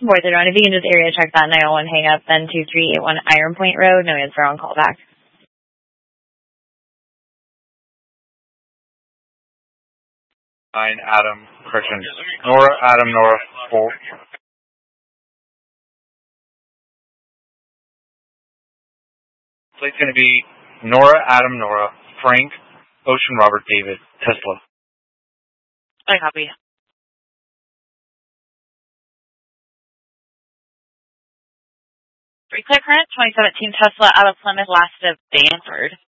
More than one. If you can just area check that 901 hang up, then 2381 Iron Point Road. No answer on callback. 9 Adam, correction. Nora, Adam, Nora, 4. Plate's going to be Nora, Adam, Nora, Frank, Ocean, Robert, David, Tesla. I copy. Reclear current 2017 Tesla out of Plymouth, last of Banford.